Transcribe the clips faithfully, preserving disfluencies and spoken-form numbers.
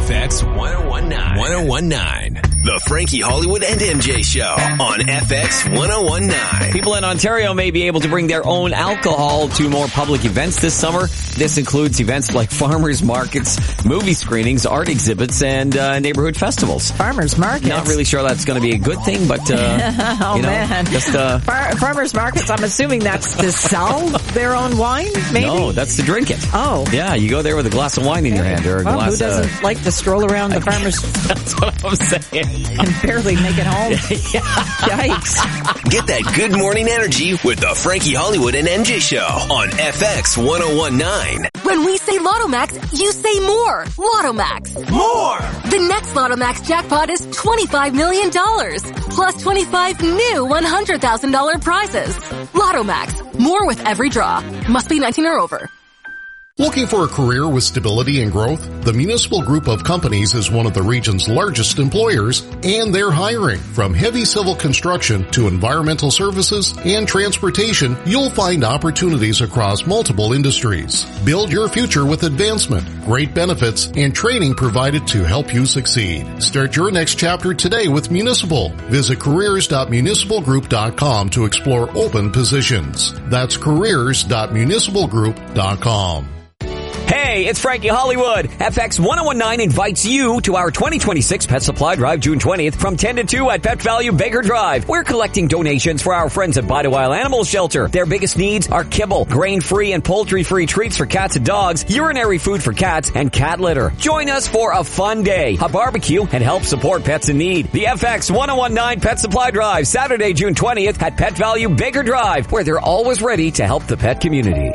F X one oh one nine. The Frankie Hollywood and M J Show on F X one oh one nine. People in Ontario may be able to bring their own alcohol to more public events this summer. This includes events like farmers markets, movie screenings, art exhibits, and uh, neighborhood festivals. Farmers markets? Not really sure that's going to be a good thing, but, uh, oh, you know, man. just, uh, Far- farmers markets, I'm assuming that's to sell their own wine, maybe? No, that's to drink it. Oh. Yeah, you go there with a glass of wine in your hand or a well, glass who doesn't uh, like to stroll around the farmers? That's what I'm saying. And barely make it home. Yikes. Get that good morning energy with the Frankie Hollywood and M J Show on F X one oh one nine. When we say Lotto Max, you say more. Lotto Max. More! The next Lotto Max jackpot is twenty-five million dollars. Plus twenty-five new one hundred thousand dollars prizes. Lotto Max. More with every draw. Must be nineteen or over. Looking for a career with stability and growth? The Municipal Group of Companies is one of the region's largest employers, and they're hiring. From heavy civil construction to environmental services and transportation, you'll find opportunities across multiple industries. Build your future with advancement, great benefits, and training provided to help you succeed. Start your next chapter today with Municipal. Visit careers dot municipal group dot com to explore open positions. That's careers dot municipal group dot com. Hey, it's Frankie Hollywood. F X one oh one nine invites you to our twenty twenty-six Pet Supply Drive June twentieth from ten to two at Pet Value Baker Drive. We're collecting donations for our friends at Bite a While Animal Shelter. Their biggest needs are kibble, grain-free and poultry-free treats for cats and dogs, urinary food for cats, and cat litter. Join us for a fun day, a barbecue, and help support pets in need. The F X one oh one nine Pet Supply Drive, Saturday, June twentieth at Pet Value Baker Drive, where they're always ready to help the pet community.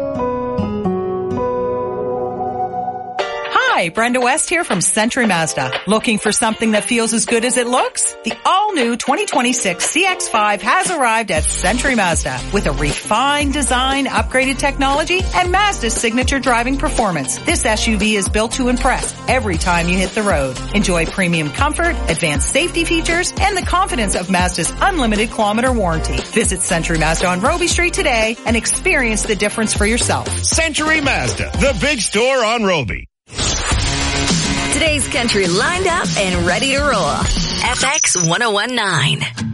Hi, Brenda West here from Century Mazda. Looking for something that feels as good as it looks? The all-new twenty twenty-six C X five has arrived at Century Mazda with a refined design, upgraded technology, and Mazda's signature driving performance. This S U V is built to impress every time you hit the road. Enjoy premium comfort, advanced safety features, and the confidence of Mazda's unlimited kilometer warranty. Visit Century Mazda on Roby Street today and experience the difference for yourself. Century Mazda, the big store on Roby. Today's country lined up and ready to roll. F X one oh one nine.